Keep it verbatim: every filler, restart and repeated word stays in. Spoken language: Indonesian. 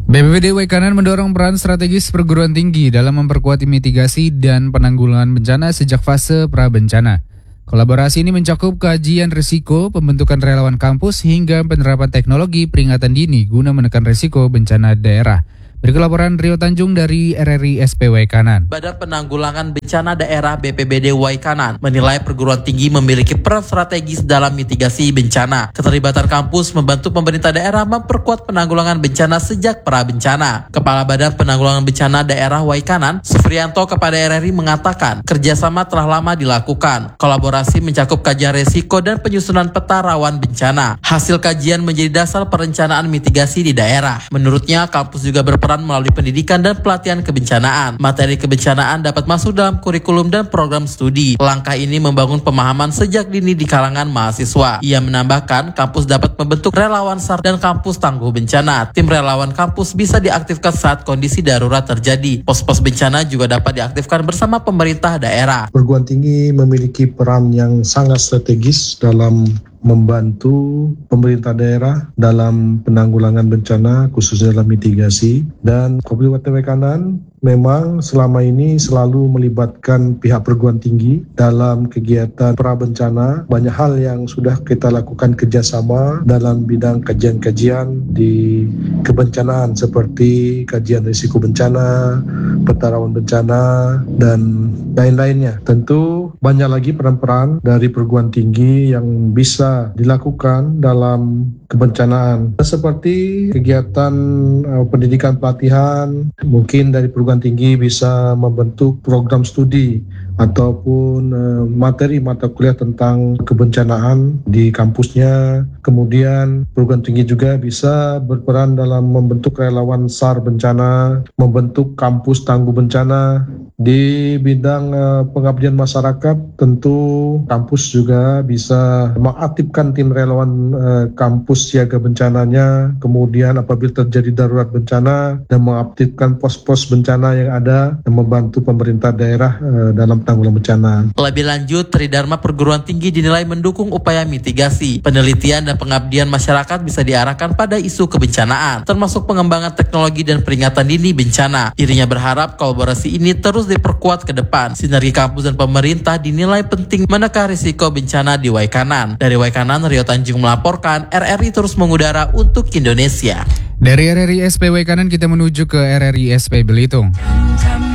B P B D Waikanan mendorong peran strategis perguruan tinggi dalam memperkuat mitigasi dan penanggulangan bencana sejak fase pra-bencana. Kolaborasi ini mencakup kajian risiko, pembentukan relawan kampus, hingga penerapan teknologi peringatan dini guna menekan risiko bencana daerah. Berikut laporan Rio Tanjung dari R R I S P Waikanan. Badan Penanggulangan Bencana Daerah B P B D Waikanan menilai perguruan tinggi memiliki peran strategis dalam mitigasi bencana. Keterlibatan kampus membantu pemerintah daerah memperkuat penanggulangan bencana sejak pra-bencana. Kepala Badan Penanggulangan Bencana Daerah Waikanan, Sufrianto, kepada R R I mengatakan, kerjasama telah lama dilakukan. Kolaborasi mencakup kajian risiko dan penyusunan peta rawan bencana. Hasil kajian menjadi dasar perencanaan mitigasi di daerah. Menurutnya, kampus juga berperan melalui pendidikan dan pelatihan kebencanaan. Materi kebencanaan dapat masuk dalam kurikulum dan program studi. Langkah ini membangun pemahaman sejak dini di kalangan mahasiswa. Ia menambahkan, kampus dapat membentuk relawan S A R dan kampus tangguh bencana. Tim relawan kampus bisa diaktifkan saat kondisi darurat terjadi. Pos-pos bencana juga dapat diaktifkan bersama pemerintah daerah. Perguruan tinggi memiliki peran yang sangat strategis dalam membantu pemerintah daerah dalam penanggulangan bencana, khususnya dalam mitigasi. Dan Kabupaten Waikanan memang selama ini selalu melibatkan pihak perguruan tinggi dalam kegiatan pra-bencana. Banyak hal yang sudah kita lakukan kerjasama dalam bidang kajian-kajian di kebencanaan, seperti kajian risiko bencana, peta rawan bencana, dan lain-lainnya. Tentu banyak lagi peran-peran dari perguruan tinggi yang bisa dilakukan dalam kebencanaan, seperti kegiatan uh, pendidikan pelatihan. Mungkin dari perguruan tinggi bisa membentuk program studi ataupun uh, materi mata kuliah tentang kebencanaan di kampusnya. Kemudian perguruan tinggi juga bisa berperan dalam membentuk relawan S A R bencana, membentuk kampus tangguh bencana. Di bidang uh, pengabdian masyarakat, tentu kampus juga bisa mengaktifkan tim relawan uh, kampus siaga bencananya, kemudian apabila terjadi darurat bencana, dan mengaktifkan pos-pos bencana yang ada dan membantu pemerintah daerah uh, dalam penanggulangan bencana. Lebih lanjut, Tridharma Perguruan Tinggi dinilai mendukung upaya mitigasi, penelitian dan pengabdian masyarakat bisa diarahkan pada isu kebencanaan, termasuk pengembangan teknologi dan peringatan dini bencana. Dirinya berharap kolaborasi ini terus diperkuat ke depan. Sinergi kampus dan pemerintah dinilai penting menekan risiko bencana di Waikanan. Dari Waikanan, Rio Tanjung melaporkan, R R I terus mengudara untuk Indonesia. Dari R R I S P Waikanan kita menuju ke R R I S P Belitung.